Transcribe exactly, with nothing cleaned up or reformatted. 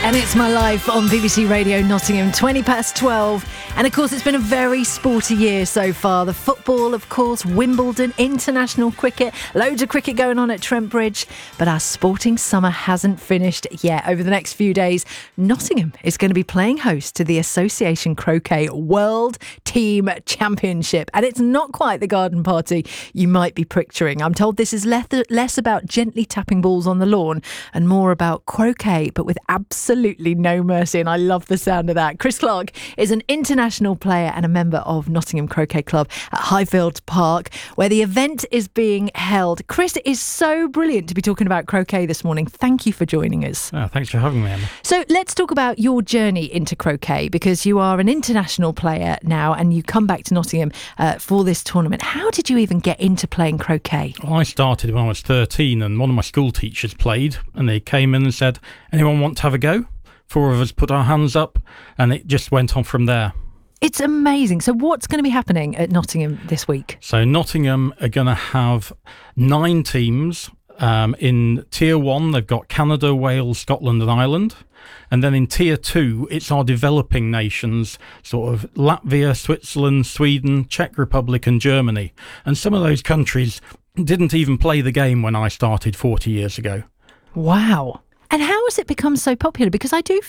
And it's My Life on B B C Radio Nottingham, twenty past twelve. And of course, it's been a very sporty year so far. The football, of course, Wimbledon, international cricket, loads of cricket going on at Trent Bridge. But our sporting summer hasn't finished yet. Over the next few days, Nottingham is going to be playing host to the Association Croquet World Team Championship. And it's not quite the garden party you might be picturing. I'm told this is less about gently tapping balls on the lawn and more about croquet, but with absolutely no mercy. And I love the sound of that. Chris Clark is an international player and a member of Nottingham Croquet Club at Highfield Park, where the event is being held. Chris, it is so brilliant to be talking about croquet this morning. Thank you for joining us. Oh, thanks for having me, Emma. So let's talk about your journey into croquet, because you are an international player now and you come back to Nottingham uh, for this tournament. How did you even get into playing croquet? Well, I started when I was thirteen and one of my school teachers played, and they came in and said, anyone want to have a go? Four of us put our hands up and it just went on from there. It's amazing. So what's going to be happening at Nottingham this week? So Nottingham are going to have nine teams. Um, in Tier one, they've got Canada, Wales, Scotland and Ireland. And then in Tier two, it's our developing nations, sort of Latvia, Switzerland, Sweden, Czech Republic and Germany. And some of those countries didn't even play the game when I started forty years ago. Wow. And how has it become so popular? Because I do